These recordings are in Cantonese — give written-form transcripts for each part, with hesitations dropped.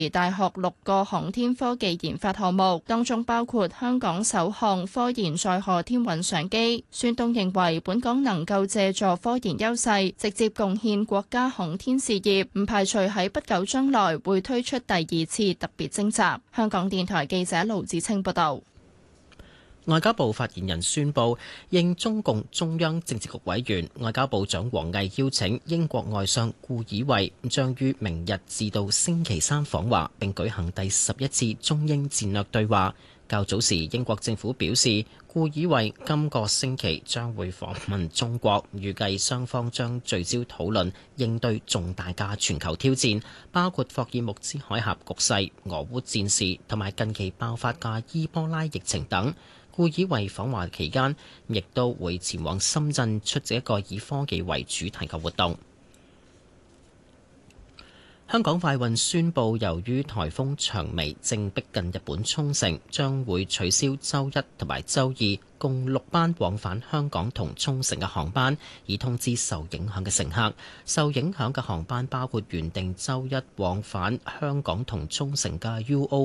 大學6個航天科技研發項目，當中包括香港首項科研載荷天問相機。孫東認為本港能夠借助科研優勢，直接貢獻國家航天事業，唔排除喺不久將來會推出第2次特別徵集。香港電台記者盧子清報道。 外交部發言人宣布，應中共中央政治局委員、外交部長王毅邀請，英國外相顧以慧將於明日至到星期三訪華，並舉行第11次中英戰略對話。較早時，英國政府表示，顧以慧今個星期將會訪問中國，預計雙方將聚焦討論應對重大嘅全球挑戰，包括霍爾木茲海峽局勢、俄烏戰事同埋近期爆發嘅伊波拉疫情等。顧以慧訪華期間，亦都會前往深圳出席一個以科技為主題嘅活動。香港快運宣布，由於颱風長微正逼近日本沖繩，將會取消週一同埋週二共6班往返香港同沖繩嘅航班，以通知受影響嘅乘客。受影響嘅航班包括原定週一往返香港同沖繩嘅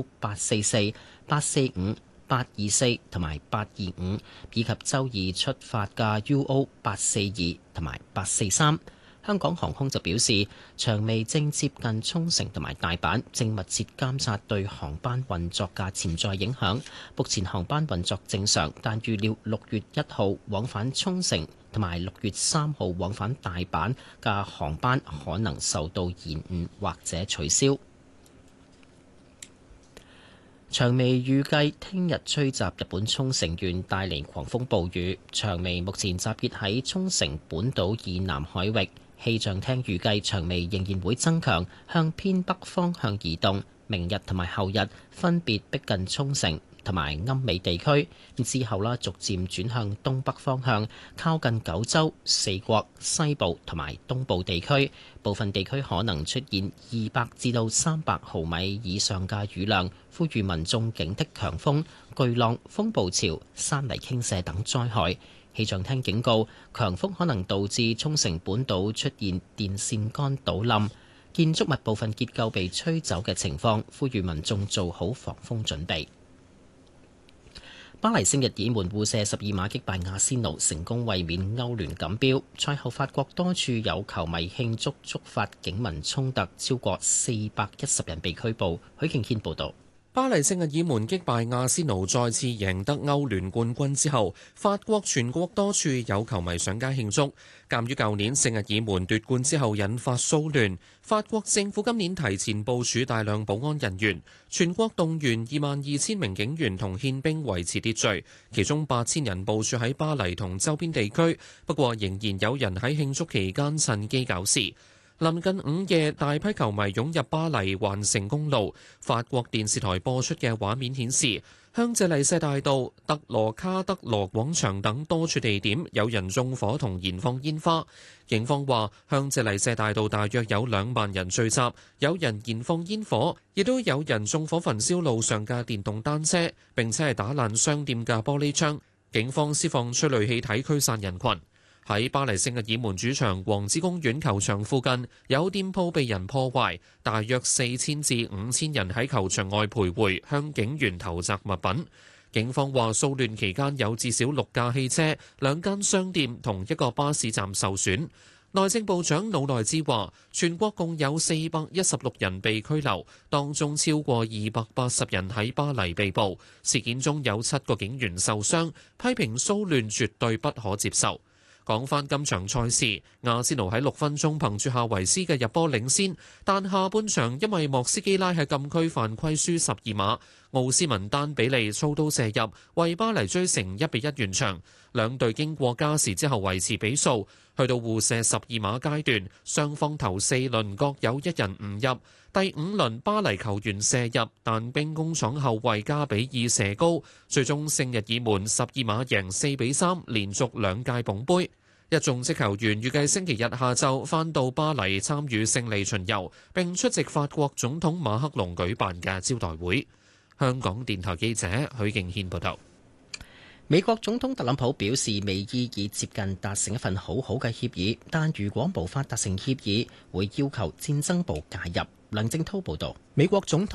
UO844、845、824同埋825，以及週二出發嘅 UO842同埋843。香港航空就表示，長微正接近沖繩同埋大阪，正密切監察對航班運作嘅潛在影響。目前航班運作正常，但預料6月1號往返沖繩同埋6月3號往返大阪嘅航班可能受到延誤或者取消。長微預計聽日吹襲日本沖繩縣，帶嚟狂風暴雨。長微目前集結喺沖繩本島以南海域。氣象廳預計長微仍然會增強，向偏北方向移動，明日同埋後日分別逼近沖繩同埋奄美地區，之後逐漸轉向東北方向，靠近九州、四國、西部同埋東部地區，部分地區可能出現200至到300毫米以上嘅雨量，呼籲民眾警惕強風、巨浪、風暴潮、山泥傾瀉等災害。氣象廳警告，強風可能導致沖繩本島出現電線桿倒冧、建築物部分結構被吹走嘅情況，呼籲民眾做好防風準備。巴黎聖日耳門互射12碼擊敗阿仙奴，成功衛冕歐聯錦標。賽後法國多處有球迷慶祝，觸發警民衝突，超過410人被拘捕。許敬軒報導。 巴黎聖日耳門擊敗阿仙奴，再次贏得歐聯冠軍之後，法國全國多處有球迷上街慶祝。鑑於舊年聖日耳門奪冠之後引發騷亂，法國政府今年提前部署大量保安人員，全國動員22,000名警員同憲兵維持秩序，其中8,000人部署喺巴黎同周邊地區。不過仍然有人喺慶祝期間趁機搞事。臨近午夜，大批球迷湧入巴黎環城公路。法國電視台播出嘅畫面顯示，香榭麗舍大道、特羅卡德羅廣場等多處地點有人縱火同燃放煙花。警方話，香榭麗舍大道大約有2萬人聚集，有人燃放煙火，亦都有人縱火焚燒路上嘅電動單車，並且係打爛商店嘅玻璃窗。警方施放催淚氣體驅散人群。喺巴黎聖日耳門主場王子公園球場附近，有店鋪被人破壞，大約4000至5000人喺球場外徘徊，向警員投擲物品。警方話，騷亂期間有至少6架汽車、2間商店同1個巴士站受損。內政部長魯內茲話，全國共有416人被拘留，當中超過280人喺巴黎被捕。事件中有7個警員受傷，批評騷亂絕對不可接受。講返今場賽事，阿仙奴喺6分鐘憑住夏維斯嘅入波領先，但下半場因為莫斯基拉喺禁區犯規輸12碼，奧斯文丹比利操刀射入，為巴黎追成1-1完場。兩隊經過加時之後維持比數，去到互射12碼階段，雙方頭4輪各有1人唔入。第5輪巴黎球員射入，但兵工廠後衛加比爾射高，最終聖日耳門12碼贏4-3，連續2屆捧杯。一眾職球員預計星期日下晝返到巴黎參與勝利巡遊，並出席法國總統馬克龍舉辦嘅招待會。香港電台記者許敬軒報道。 美國總統特朗普表示，美伊已接近達成一份好好嘅協議，但如果無法達成協議，會要求戰爭部介入。 梁正滔報導。 美國總統